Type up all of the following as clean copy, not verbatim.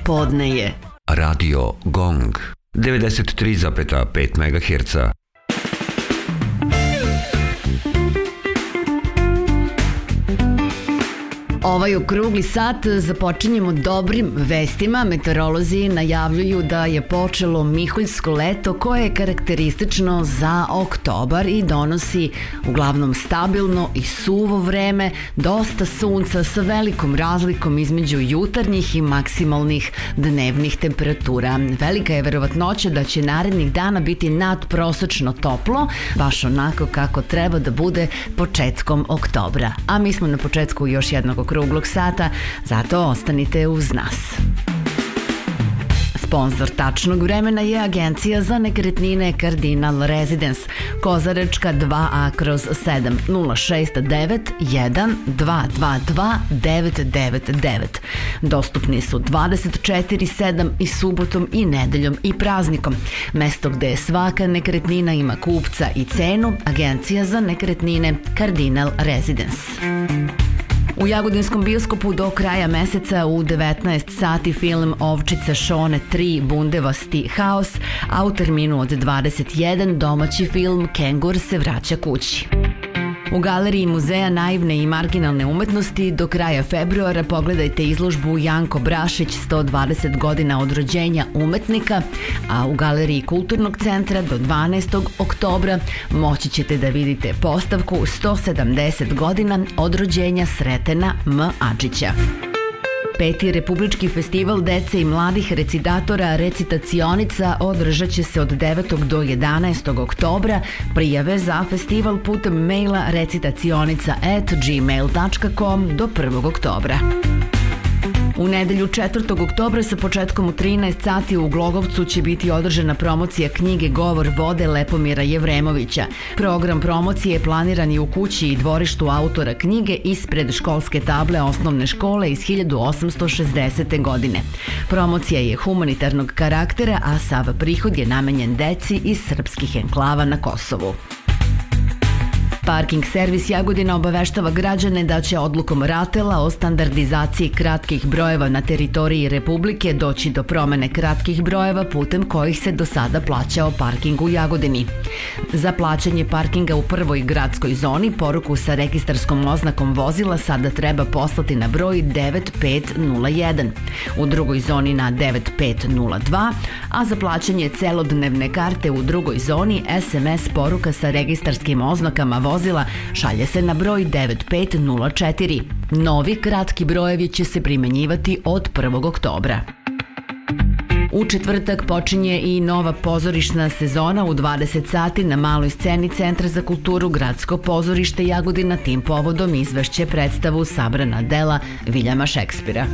Podne je Radio Gong 93,5 MHz. Ovaj okrugli sat započinjemo dobrim vestima. Meteorolozi najavljuju da je počelo miholjsko leto koje je karakteristično za oktobar i donosi uglavnom stabilno i suvo vreme, dosta sunca sa velikom razlikom između jutarnjih i maksimalnih dnevnih temperatura. Velika je verovatnoća da će narednih dana biti nadprosečno toplo, baš onako kako treba da bude početkom oktobra. A mi smo na početku još jednog okruglog sata, zato ostanite uz nas. Sponzor tačnog vremena je Agencija za nekretnine Cardinal Residence, Kozarečka 2A/7 069 1222 999. Dostupni su 24/7 i subotom i nedeljom i praznikom. Mesto gde je svaka nekretnina ima kupca i cenu, Agencija za nekretnine Cardinal Residence. U Jagodinskom bioskopu do kraja meseca u 19 sati film Ovčica Šone 3 Bundevasti haos, a u terminu od 21 domaći film Kengur se vraća kući. U Galeriji muzeja naivne i marginalne umetnosti do kraja februara pogledajte izložbu Janko Brašić 120 godina od rođenja umetnika, a u Galeriji Kulturnog centra do 12. oktobra moći ćete da vidite postavku 170 godina od rođenja Sretena M. Adžića. 5. Republički festival dece i mladih recitatora recitacionicA održat će se od 9. do 11. oktobra. Prijave za festival putem maila recitacionicA@gmail.com do 1. oktobra. U nedelju 4. oktobra sa početkom u 13 sati u Glogovcu će biti održana promocija knjige Govor vode Lepomira Jevremovića. Program promocije je planiran i u kući i dvorištu autora knjige ispred školske table osnovne škole iz 1860. godine. Promocija je humanitarnog karaktera, a sav prihod je namenjen deci iz srpskih enklava na Kosovu. Parking servis Jagodina obaveštava građane da će odlukom RATEL-a o standardizaciji kratkih brojeva na teritoriji Republike doći do promene kratkih brojeva putem kojih se do sada plaćao parking u Jagodini. Za plaćanje parkinga u prvoj gradskoj zoni poruku sa registarskom oznakom vozila sada treba poslati na broj 9501, u drugoj zoni na 9502, a za plaćanje celodnevne karte u drugoj zoni SMS poruka sa registarskim oznakama vozila šalje se na broj 9504. Novi kratki brojevi će se primenjivati od 1. oktobra. U četvrtak počinje i nova pozorišna sezona u 20 sati na maloj sceni Centra za kulturu Gradsko pozorište Jagodina. Tim povodom izvešće predstavu Sabrana dela Viljama Šekspira.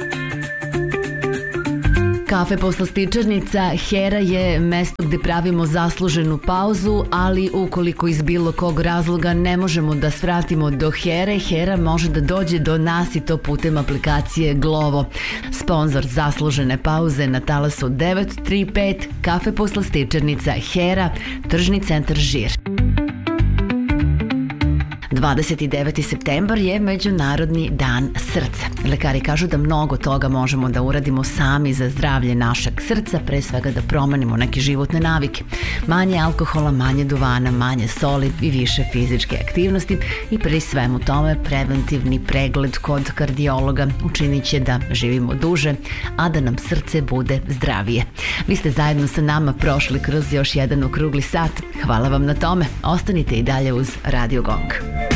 Kafe poslastičarnica Hera je mesto gde pravimo zasluženu pauzu, ali ukoliko iz bilo kog razloga ne možemo da svratimo do Here, Hera može da dođe do nas i to putem aplikacije Glovo. Sponzor zaslužene pauze na talasu 935, Kafe poslastičarnica Hera, Tržni centar Žir. 29. septembar je Međunarodni dan srca. Lekari kažu da mnogo toga možemo da uradimo sami za zdravlje našeg srca, pre svega da promenimo neke životne navike. Manje alkohola, manje duvana, manje soli i više fizičke aktivnosti i pri svemu tome preventivni pregled kod kardiologa učinit će da živimo duže, a da nam srce bude zdravije. Vi ste zajedno sa nama prošli kroz još jedan okrugli sat. Hvala vam na tome. Ostanite i dalje uz Radio Gong.